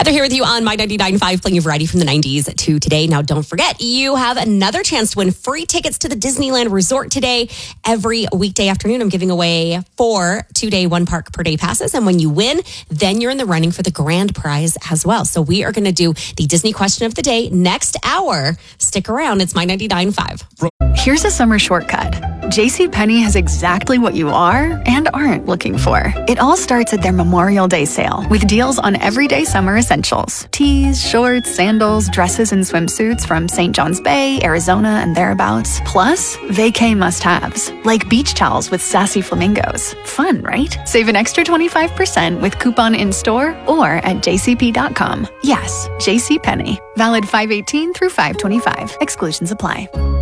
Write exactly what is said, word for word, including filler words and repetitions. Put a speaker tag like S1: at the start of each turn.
S1: Heather here with you on My ninety-nine point five, playing a variety from the nineties to today. Now, don't forget, you have another chance to win free tickets to the Disneyland Resort today. Every weekday afternoon, I'm giving away four two-day, one-park per day passes. And when you win, then you're in the running for the grand prize as well. So we are going to do the Disney question of the day next hour. Stick around. It's My ninety-nine point five.
S2: Here's a summer shortcut. JCPenney has exactly what you are and aren't looking for. It all starts at their Memorial Day sale with deals on everyday summer essentials. Tees, shorts, sandals, dresses, and swimsuits from Saint John's Bay, Arizona, and thereabouts. Plus, vacay must-haves, like beach towels with sassy flamingos. Fun, right? Save an extra twenty-five percent with coupon in-store or at j c p dot com. Yes, JCPenney. Valid five eighteen through five twenty-five. Exclusions apply.